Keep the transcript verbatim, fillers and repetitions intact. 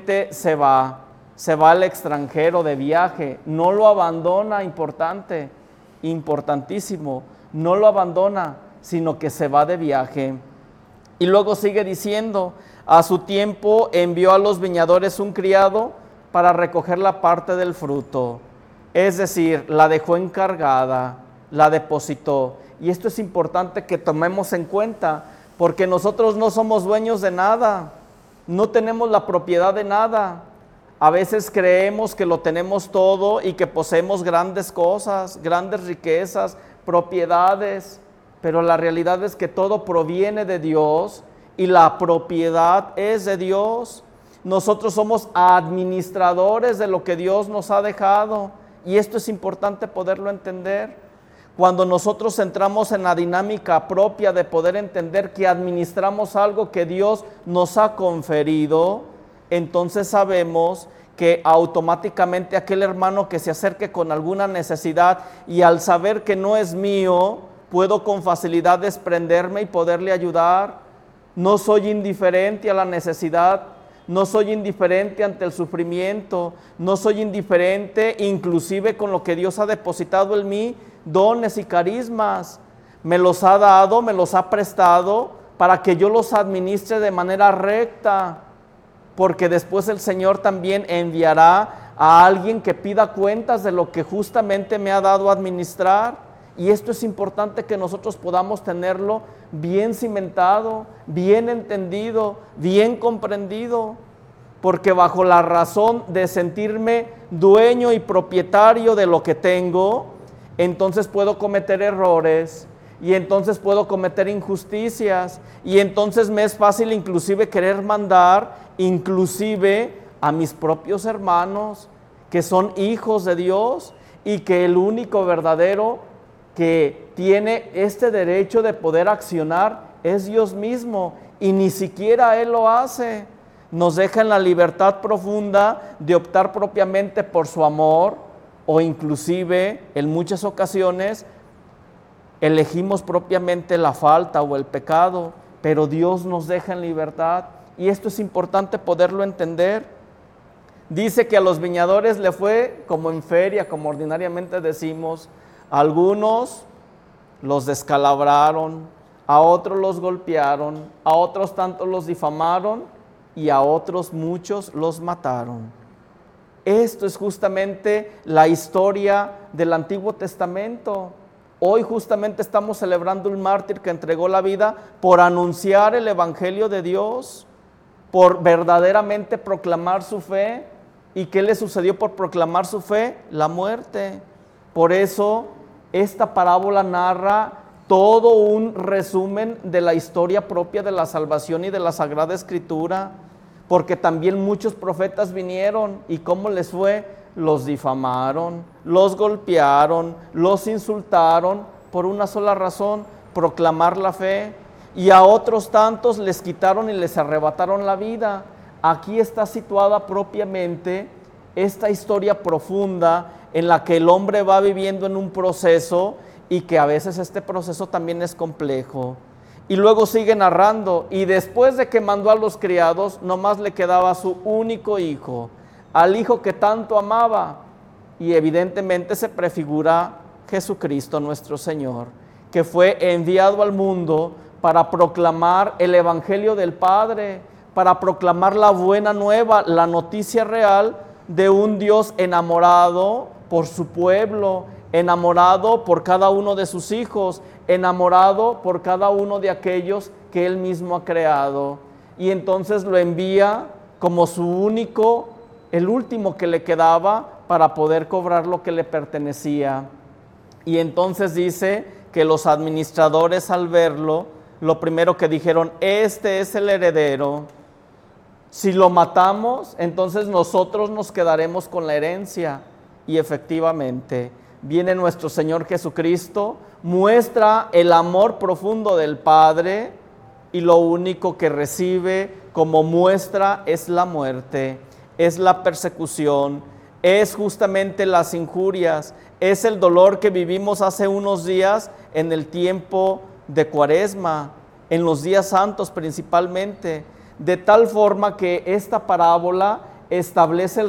simplemente se va, se va al extranjero de viaje, no lo abandona, importante, importantísimo, no lo abandona, sino que se va de viaje. Y luego sigue diciendo, a su tiempo envió a los viñadores un criado para recoger la parte del fruto, es decir, la dejó encargada, la depositó. Y esto es importante que tomemos en cuenta, porque nosotros no somos dueños de nada, no tenemos la propiedad de nada. A veces creemos que lo tenemos todo y que poseemos grandes cosas, grandes riquezas, propiedades, pero la realidad es que todo proviene de Dios y la propiedad es de Dios. Nosotros somos administradores de lo que Dios nos ha dejado y esto es importante poderlo entender. Cuando nosotros entramos en la dinámica propia de poder entender que administramos algo que Dios nos ha conferido, entonces sabemos que automáticamente aquel hermano que se acerque con alguna necesidad y al saber que no es mío, puedo con facilidad desprenderme y poderle ayudar. No soy indiferente a la necesidad, no soy indiferente ante el sufrimiento, no soy indiferente inclusive con lo que Dios ha depositado en mí, dones y carismas. Me los ha dado, me los ha prestado para que yo los administre de manera recta, porque después el Señor también enviará a alguien que pida cuentas de lo que justamente me ha dado a administrar. Y esto es importante que nosotros podamos tenerlo bien cimentado, bien entendido, bien comprendido, porque bajo la razón de sentirme dueño y propietario de lo que tengo, entonces puedo cometer errores, y entonces puedo cometer injusticias, y entonces me es fácil inclusive querer mandar, inclusive a mis propios hermanos, que son hijos de Dios, y que el único verdadero que tiene este derecho de poder accionar es Dios mismo, y ni siquiera Él lo hace. Nos deja en la libertad profunda de optar propiamente por su amor, o inclusive en muchas ocasiones elegimos propiamente la falta o el pecado, pero Dios nos deja en libertad, y esto es importante poderlo entender. Dice que a los viñadores le fue como en feria, como ordinariamente decimos. Algunos los descalabraron, a otros los golpearon, a otros tantos los difamaron y a otros muchos los mataron. Esto es justamente la historia del Antiguo Testamento. Hoy justamente estamos celebrando un mártir que entregó la vida por anunciar el Evangelio de Dios, por verdaderamente proclamar su fe. ¿Y qué le sucedió por proclamar su fe? La muerte. Por eso esta parábola narra todo un resumen de la historia propia de la salvación y de la Sagrada Escritura, porque también muchos profetas vinieron, ¿y cómo les fue? Los difamaron, los golpearon, los insultaron, por una sola razón, proclamar la fe, y a otros tantos les quitaron y les arrebataron la vida. Aquí está situada propiamente esta historia profunda en la que el hombre va viviendo en un proceso y que a veces este proceso también es complejo. Y luego sigue narrando, y después de que mandó a los criados, nomás le quedaba a su único hijo, al hijo que tanto amaba, y evidentemente se prefigura Jesucristo nuestro Señor, que fue enviado al mundo para proclamar el Evangelio del Padre, para proclamar la buena nueva, la noticia real de un Dios enamorado por su pueblo, enamorado por cada uno de sus hijos, enamorado por cada uno de aquellos que Él mismo ha creado. Y entonces lo envía como su único, el último que le quedaba para poder cobrar lo que le pertenecía. Y entonces dice que los administradores al verlo, lo primero que dijeron, este es el heredero. Si lo matamos, entonces nosotros nos quedaremos con la herencia. Y efectivamente, viene nuestro Señor Jesucristo, muestra el amor profundo del Padre, y lo único que recibe como muestra es la muerte, es la persecución, es justamente las injurias, es el dolor que vivimos hace unos días en el tiempo de Cuaresma, en los días santos principalmente, de tal forma que esta parábola establece el